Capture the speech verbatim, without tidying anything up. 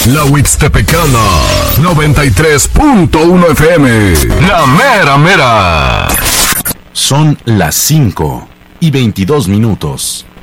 La Huixtepecana, noventa y tres punto uno F M. La mera mera. Son las cinco y veintidós minutos.